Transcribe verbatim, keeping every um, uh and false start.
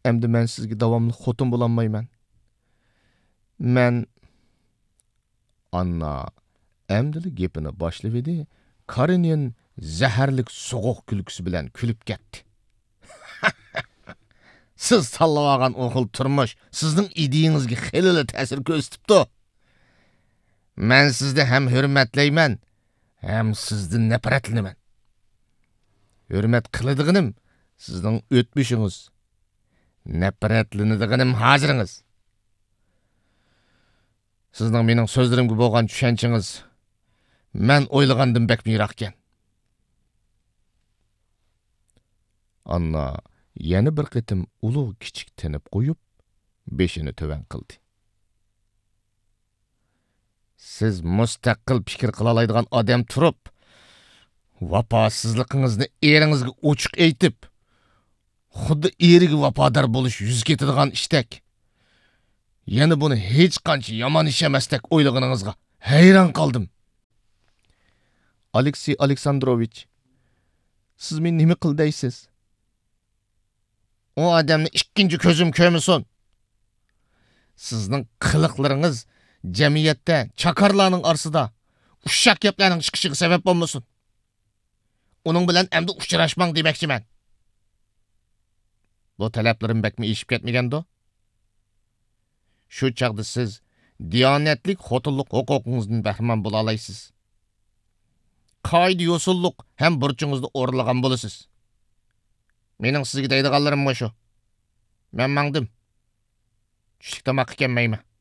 Әмді мен sizге davamlı xotin bulanmayman. Men Anna әмділі gepini başlayıvedi. Karenin zəhərlik soğuq külküsü bilen külüp getdi. Siz tallavagan oğul turmuş, sizin ideyinizge xelili təsir göstüptü. Men sizde hem hürmetleymen, hem sizden nefretlinemen. Hürmet kılıdığınım, sizden ötmüşünüz. Nefretlinediğinim hazırınız. Sizden benim sözlerimge bolgan düşençiniz, men oylagandım bek mirakken. Anna yeni bir qitim ulu kichik tinib qo'yib, beshini töven qildi. Siz mustaqil fikir qilalaydigan odam turib, vafosizligingizni eringizga ochiq aytib, xuddi eriga vafodor bo'lish yuz ketadigan ishdak. Yana buni hech qancha yomon ish emasdek o'ylaganingizga hayron qoldim. Aleksey Aleksandrovich, siz meni nima qil deysiz? O adamni ikkinchi ko'zim ko'rmasin. Sizning qiliqlaringiz jamiyatda chakarlarning orasida ushshaq gaplarning chiqishiga sabab bo'lmasin. Uning bilan endi uchrashmang demoqchiman. Bu talablarim bakmi eshib ketmagandi? Shu chaqda siz diyonatlik xotinlik huquqingizdan bahramand bo'la olasiz. Qoida yo'sullik ham burchingizni o'rlagan bo'lasiz. Mening sizga deydiganlarim shu. Men mangdim. Tushlik tamoqqa kelmayman.